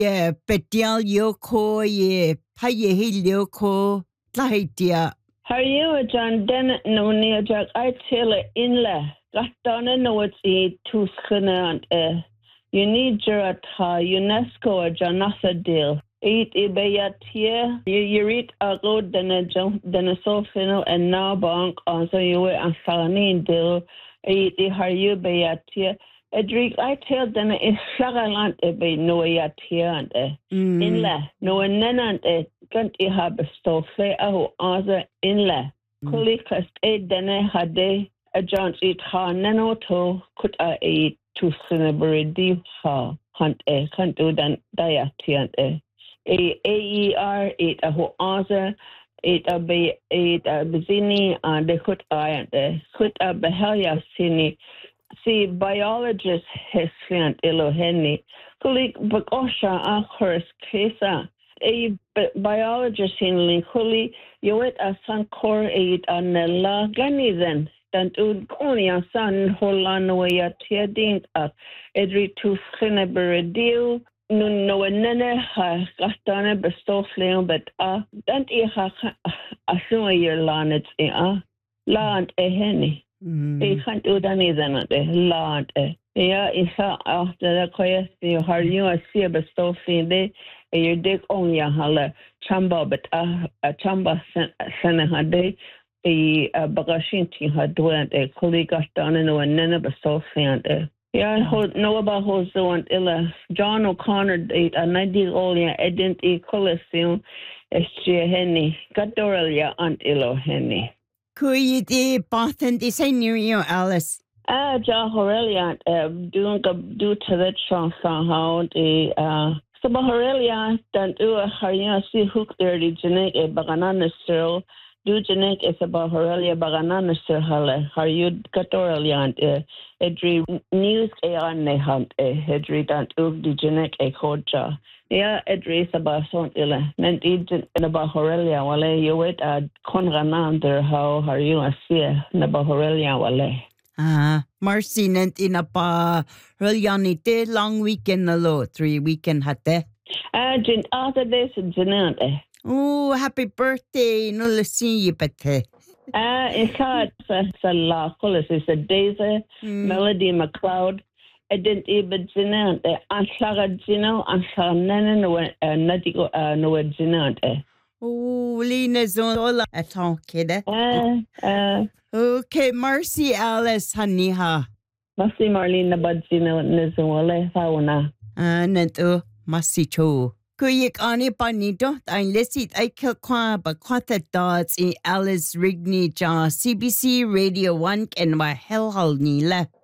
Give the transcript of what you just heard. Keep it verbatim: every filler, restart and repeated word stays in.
Yeah, betial yoko ye paye yoko tlahitia. How are you, John Dennett? No, near Jack. I tell it inla. Got down and know it's a two skinner and you need your UNESCO or Janasa deal. Eat ibayat here. You read a road than a jump than a sofino and now bank on so you were a farming deal. Eat the how you bayat here. Edric, I tell them it's Shagalant a bay no yat here and inla. No and nenant a can't you have a stove say oh other inla. Kulikas eight dene had they a John's eat ha nenoto could I eat to cinnabary deep ha hunt a can't do than diet here and a AER eight a ho other eight a be eight a bizini and they could I and they could a behelia sini. See, biologist has found Eloheni. Kulik Bakosha Akhurs Kesa. A biologist in Linkuli, you wet a sun core eight on the la gani then. Tant ud only a son Holano ya tearding up. Edri to Skinneberedil. No, no, nene ha gastane bestow flame, but ah, don't you have a summer year lanet a land a henny. I can't do that either. Lord, yeah, it's after the quiet. You heard you a see a bestow flame. You dig on your holler chamba, but a chamba sent her day. A bagashinti had went a colleague done and no none of bestow flame. Yeah, I know about who's the one illa. John O'Connor date a ninety old ya edint e coliseum. Es she henny. Got Dorelia aunt illo henny. Kui di Boston di say New York Alice. Ah, ja Horelia uh doing a do to the chance how the uh so Horelia don't do a harina see hook there the genetic a baganana still do genetic is about Horelia baganana still halle how you Catorelia and uh edri news a on ne hunt a hedri don't do the genetic a hoja. Yeah, Edris about son illa. Meant in about Horelia wale you wait at Conranander how are you a seer about Horelia wale. Ah, Marcy nent in a pa Reliani te long weekend alo three weekend hatte. Ah, Jin after this Jinante. Oh, happy birthday, no let's see you pete. Ah, it's hard sa la colis is a Daisy Melody McLeod. I didn't even zinante. Anslaga zino, anslaga no nadigo no zinante. Oh, Lena Zola at all, kid. Uh, Okay, Marcy Alice Haniha. Masi Marlene Badzino Nizole Fauna. Ah, Neto, Masi Cho. Kuyik ani panito, I listed I kill qua, but quata dots in Alice Rigney, John, C B C Radio one, and my hell hole nila.